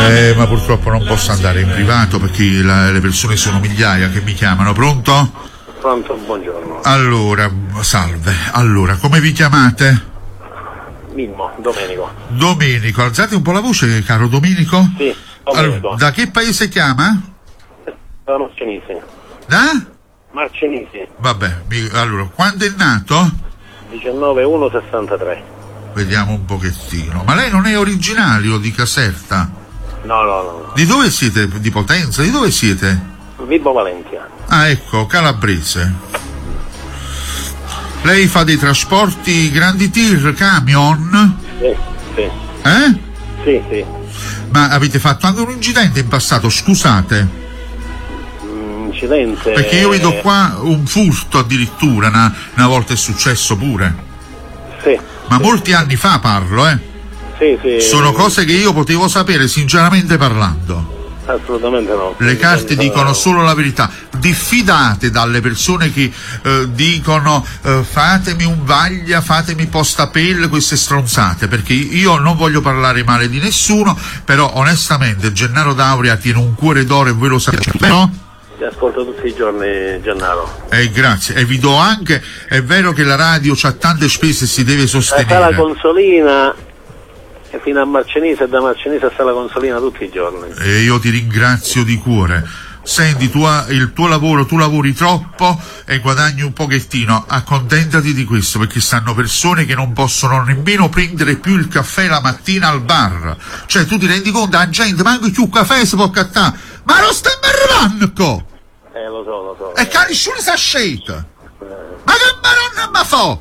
Ma purtroppo non posso andare in privato perché le persone sono migliaia che mi chiamano. Pronto? Pronto, buongiorno. Allora, salve. Allora, come vi chiamate? Mimmo, Domenico. Domenico, alzate un po' la voce, caro Domenico. Sì, Domenico. Allora, da che paese chiama? Da Marcenisi. Da? Marcenisi. Vabbè, allora, quando è nato? 19/1/63. Vediamo un pochettino. Ma lei non è originario di Caserta? No. Di dove siete? Di Potenza? Di dove siete? Vibo Valentia. Ah, ecco, calabrese. Lei fa dei trasporti grandi tir, camion? Sì. Sì. Ma avete fatto anche un incidente in passato, scusate? Incidente? Perché io vedo qua un furto addirittura, una volta è successo pure. Sì. Ma molti anni fa parlo, Sì. Sono cose che io potevo sapere sinceramente parlando. Assolutamente no. Le carte dicono solo la verità. Diffidate dalle persone che dicono fatemi un vaglia, fatemi postapel, queste stronzate, perché io non voglio parlare male di nessuno, però onestamente Gennaro D'Auria tiene un cuore d'oro e voi lo sapete, no? Ti ascolto tutti i giorni, Gennaro. Grazie, e vi do anche, è vero che la radio c'ha tante spese e si deve sostenere. La Consolina e fino a Marcenisi e da Marcenisi a Sala Consolina tutti i giorni. E io ti ringrazio di cuore. Senti, il tuo lavoro, tu lavori troppo e guadagni un pochettino, accontentati di questo, perché stanno persone che non possono nemmeno prendere più il caffè la mattina al bar. Cioè, tu ti rendi conto, la gente manco più caffè si può cattare, ma non stiamo arrivando! Lo so. E che nessuno sa scelta! Ma che maronna ma fa?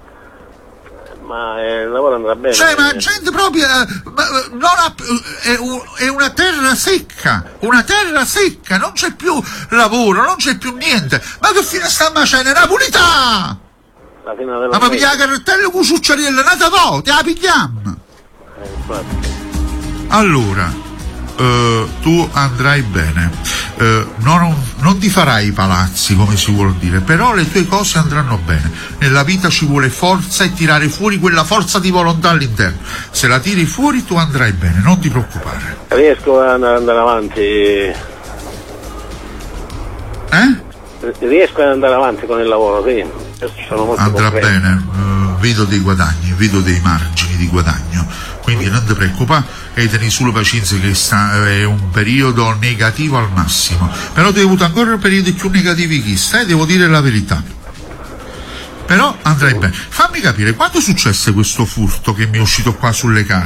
Ma il lavoro andrà bene. Cioè, ma gente proprio è una terra secca, non c'è più lavoro, non c'è più niente. Ma che fine sta facendo? Napolità! La fine della Ma pigliare la carrettella con succiariella, nata po', te la pigliamo! Allora, tu andrai bene, non ti farai i palazzi come si vuol dire, però le tue cose andranno bene. Nella vita ci vuole forza e tirare fuori quella forza di volontà all'interno. Se la tiri fuori tu andrai bene, non ti preoccupare. Riesco ad andare avanti. Riesco ad andare avanti con il lavoro, sì. Sono molto andrà concreto. Bene, vedo dei guadagni, vedo dei margini di guadagno, quindi non ti preoccupare e tieni solo pazienza che è un periodo negativo al massimo, però tu hai avuto ancora periodi più negativi che stai, devo dire la verità, però andrai bene. Fammi capire, quando successe questo furto che mi è uscito qua sulle carte?